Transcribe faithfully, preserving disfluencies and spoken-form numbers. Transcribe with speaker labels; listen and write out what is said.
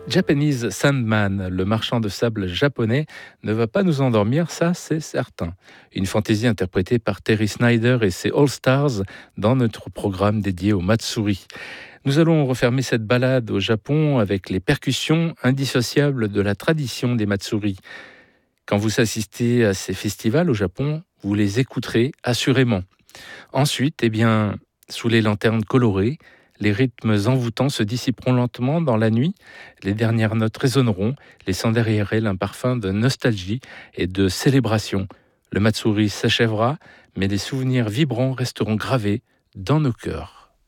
Speaker 1: Japanese Sandman, le marchand de sable japonais, ne va pas nous endormir, ça c'est certain. Une fantaisie interprétée par Terry Snyder et ses All Stars dans notre programme dédié au Matsuri. Nous allons refermer cette balade au Japon avec les percussions indissociables de la tradition des Matsuri. Quand vous assistez à ces festivals au Japon, vous les écouterez assurément. Ensuite, eh bien, sous les lanternes colorées, les rythmes envoûtants se dissiperont lentement dans la nuit, les dernières notes résonneront, laissant derrière elles un parfum de nostalgie et de célébration. Le Matsuri s'achèvera, mais des souvenirs vibrants resteront gravés dans nos cœurs.